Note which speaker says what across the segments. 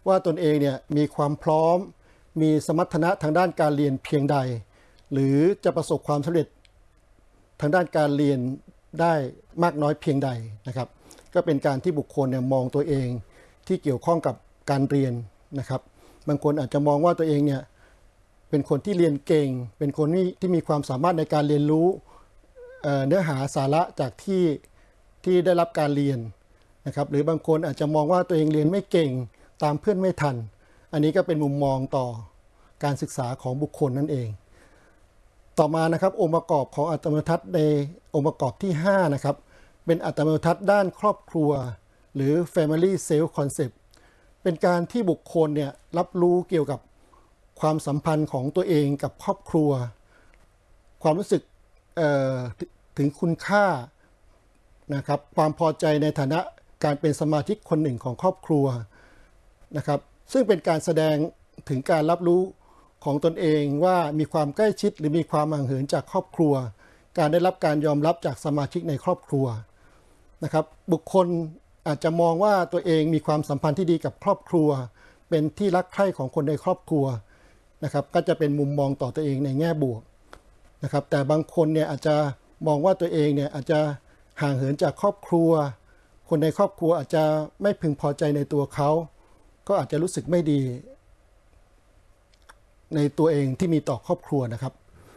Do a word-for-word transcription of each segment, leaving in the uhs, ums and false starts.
Speaker 1: ว่าตนเองเนี่ยมีความพร้อมมีสมรรถนะทางด้านการเรียนเพียงใดหรือจะประสบความสำเร็จทางด้านการเรียนได้มากน้อยเพียงใดนะครับก็เป็นการที่บุคคลเนี่ยมองตัวเองที่เกี่ยวข้องกับการเรียนนะครับบางคนอาจจะมองว่าตัวเองเนี่ยเป็นคนที่เรียนเก่งเป็นคนที่มีความสามารถในการเรียนรู้เนื้อหาสาระจากที่ที่ได้รับการเรียนนะครับหรือบางคนอาจจะมองว่าตัวเองเรียนไม่เก่งตามเพื่อนไม่ทันอันนี้ก็เป็นมุมมองต่อการศึกษาของบุคคลนั่นเองต่อมานะครับองค์ประกอบของอัตโนมัติในองค์ประกอบที่ห้านะครับเป็นอัตโนมัติด้านครอบครัวหรือ family self concept เป็นการที่บุคคลเนี่ยรับรู้เกี่ยวกับความสัมพันธ์ของตัวเองกับครอบครัวความรู้สึกถึงคุณค่านะครับความพอใจในฐานะการเป็นสมาชิกคนหนึ่งของครอบครัวนะครับซึ่งเป็นการแสดงถึงการรับรู้ของตนเองว่ามีความใกล้ชิดหรือมีความห่างเหินจากครอบครัวการได้รับการยอมรับจากสมาชิกในครอบครัวนะครับบุคคลอาจจะมองว่าตัวเองมีความสัมพันธ์ที่ดีกับครอบครัวเป็นที่รักใคร่ของคนในครอบครัวนะครับก็จะเป็นมุมมองต่อตัวเองในแง่บวกนะครับแต่บางคนเนี่ยอาจจะมองว่าตัวเองเนี่ยอาจจะห่างเหินจากครอบครัวคนในครอบครัวอาจจะไม่พึงพอใจในตัวเขาก็อาจจะรู้สึกไม่ดีในตัวเองที่มีต่อครอบครัวนะครับ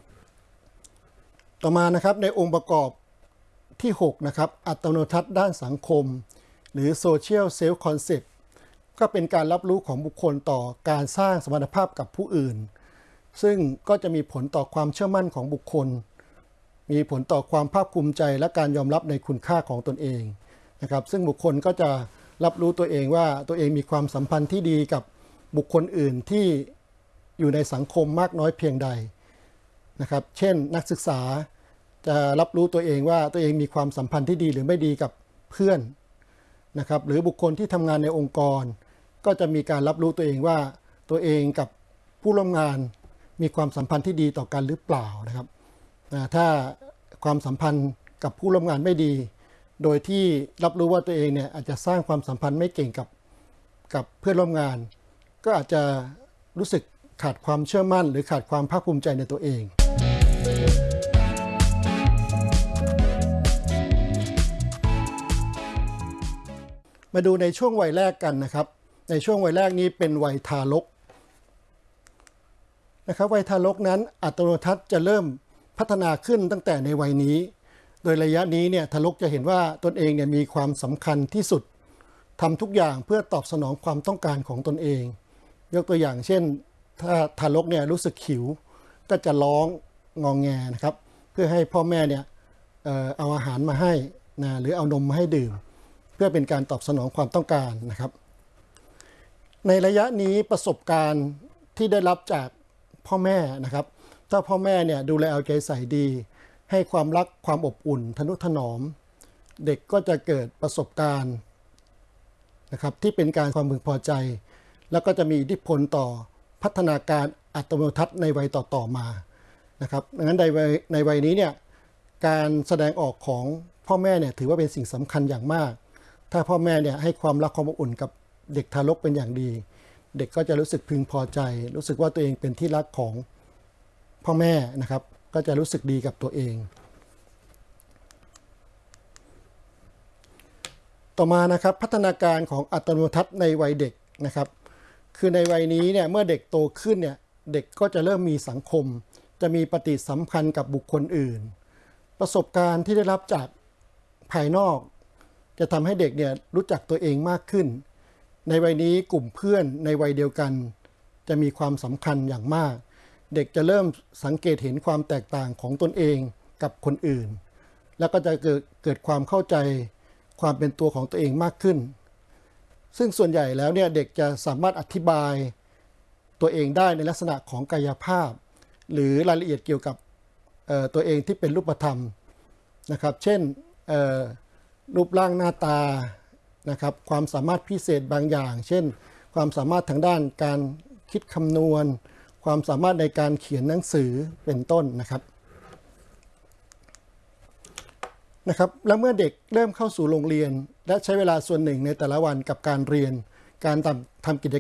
Speaker 1: ต่อมานะครับในองค์ประกอบที่หกนะครับอัตโนมัติด้านสังคมหรือ social self concept ก็เป็นการรับรู้ของบุคคลต่อการสร้างสมรรถภาพกับผู้อื่นซึ่งก็จะมีผลต่อความเชื่อมั่นของบุคคลมีผลต่อความภาคภูมิใจและการยอมรับในคุณค่าของตนเองนะครับซึ่งบุคคลก็จะรับรู้ตัวเองว่าตัวเองมีความสัมพันธ์ที่ดีกับบุคคลอื่นที่อยู่ในสังคมมากน้อยเพียงใดนะครับเช่นนักศึกษาจะรับรู้ตัวเองว่าตัวเองมีความสัมพันธ์ที่ดีหรือไม่ดีกับเพื่อนนะครับหรือบุคคลที่ทำงานในองค์กรก็จะมีการรับรู้ตัวเองว่าตัวเองกับผู้ร่วมงานมีความสัมพันธ์ที่ดีต่อกันหรือเปล่านะครับถ้าความสัมพันธ์กับผู้ร่วมงานไม่ดีโดยที่รับรู้ว่าตัวเองเนี่ยอาจจะสร้างความสัมพันธ์ไม่เก่งกับกับเพื่อนร่วมงานก็อาจจะรู้สึกขาดความเชื่อมั่นหรือขาดความภาคภูมิใจในตัวเองมาดูในช่วงวัยแรกกันนะครับในช่วงวัยแรกนี้เป็นวัยทารกนะครับวัยทารกนั้นอัตโนมัติจะเริ่มพัฒนาขึ้นตั้งแต่ในวัยนี้โดยระยะนี้เนี่ยทารกจะเห็นว่าตนเองเนี่ยมีความสำคัญที่สุดทำทุกอย่างเพื่อตอบสนองความต้องการของตนเองยกตัวอย่างเช่นถ้าทารกเนี่ยรู้สึกหิวก็จะร้องงองแงนะครับเพื่อให้พ่อแม่เนี่ยเอ่อเอาอาหารมาให้นะหรือเอานมมาให้ดื่มเพื่อเป็นการตอบสนองความต้องการนะครับในระยะนี้ประสบการณ์ที่ได้รับจากพ่อแม่นะครับถ้าพ่อแม่เนี่ยดูแลเอาใจใส่ดีให้ความรักความอบอุ่นทนุถนอมเด็กก็จะเกิดประสบการณ์นะครับที่เป็นการความพึงพอใจแล้วก็จะมีอิทธิพลต่อพัฒนาการอัตโนมัติในวัยต่อๆมานะครับดังนั้นในวัยในวัยนี้เนี่ยการแสดงออกของพ่อแม่เนี่ยถือว่าเป็นสิ่งสำคัญอย่างมากถ้าพ่อแม่เนี่ยให้ความรักความอบอุ่นกับเด็กทารกเป็นอย่างดีเด็กก็จะรู้สึกพึงพอใจรู้สึกว่าตัวเองเป็นที่รักของพ่อแม่นะครับก็จะรู้สึกดีกับตัวเองต่อมานะครับพัฒนาการของอัตโนมัติในวัยเด็กนะครับคือในวัยนี้เนี่ยเมื่อเด็กโตขึ้นเนี่ยเด็กก็จะเริ่มมีสังคมจะมีปฏิสัมพันธ์กับบุคคลอื่นประสบการณ์ที่ได้รับจากภายนอกจะทำให้เด็กเนี่ยรู้จักตัวเองมากขึ้นในวัยนี้กลุ่มเพื่อนในวัยเดียวกันจะมีความสำคัญอย่างมากเด็กจะเริ่มสังเกตเห็นความแตกต่างของตนเองกับคนอื่นแล้วก็จะเกิดเกิดความเข้าใจความเป็นตัวของตัวเองมากขึ้นซึ่งส่วนใหญ่แล้วเนี่ยเด็กจะสามารถอธิบายตัวเองได้ในลักษณะของกายภาพหรือรายละเอียดเกี่ยวกับตัวเองที่เป็นรูปธรรมนะครับเช่นรูปร่างหน้าตานะครับความสามารถพิเศษบางอย่างเช่นความสามารถทางด้านการคิดคำนวณความสามารถในการเขียนหนังสือเป็นต้นนะครับนะครับแล้วเมื่อเด็กเริ่มเข้าสู่โรงเรียนและใช้เวลาส่วนหนึ่งในแต่ละวันกับการเรียนการทำทำกิจ